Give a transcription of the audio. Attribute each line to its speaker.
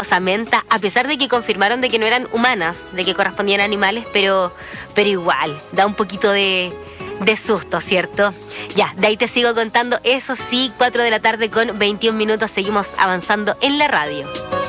Speaker 1: osamenta, a pesar de que confirmaron de que no eran humanas, de que correspondían a animales, pero igual, da un poquito de susto, ¿cierto? Ya, de ahí te sigo contando. Eso sí, 4 de la tarde con 21 minutos, seguimos avanzando en la radio.